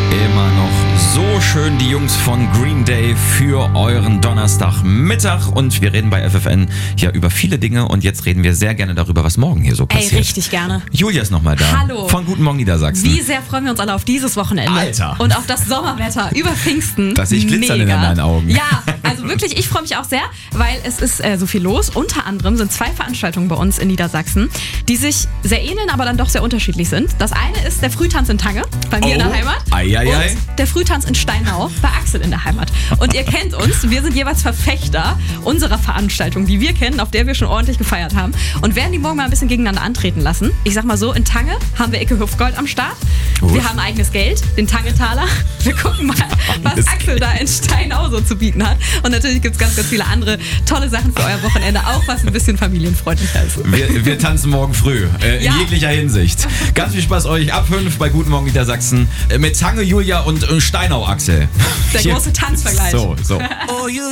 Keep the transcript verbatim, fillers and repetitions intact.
Immer noch so schön die Jungs von Green Day für euren Donnerstagmittag und wir reden bei F F N ja über viele Dinge und jetzt reden wir sehr gerne darüber, was morgen hier so passiert. Ey, richtig gerne. Julia ist nochmal da. Hallo. Von Guten Morgen Niedersachsen. Wie sehr freuen wir uns alle auf dieses Wochenende. Alter. Und auf das Sommerwetter über Pfingsten. Das sehe ich glitzern in deinen Augen. Ja, also wirklich, ich freue mich auch sehr, weil es ist äh, so viel los. Unter anderem sind zwei Veranstaltungen bei uns in Niedersachsen, die sich sehr ähneln, aber dann doch sehr unterschiedlich sind. Das eine ist der Frühtanz in Tange, bei mir Oh. in der Heimat. Ei, ei, ei. Und der Frühtanz in Steinau, bei Axel in der Heimat. Und ihr kennt uns, wir sind jeweils Verfechter unserer Veranstaltung, die wir kennen, auf der wir schon ordentlich gefeiert haben. Und werden die morgen mal ein bisschen gegeneinander antreten lassen. Ich sag mal so, in Tange haben wir Icke Hüftgold am Start. Gut. Wir haben eigenes Geld, den Tangetaler. Wir gucken mal, was Eigenes Axel da in Steinau so zu bieten hat. Und natürlich gibt es ganz, ganz viele andere tolle Sachen für euer Wochenende, auch was ein bisschen familienfreundlicher ist. Wir, wir tanzen morgen früh, äh, in Ja. jeglicher Hinsicht. Ganz viel Spaß euch ab fünf bei Guten Morgen Niedersachsen äh, mit Tange, Julia und äh, Steinau, Axel. Der Hier- große Tanzvergleich. So, so.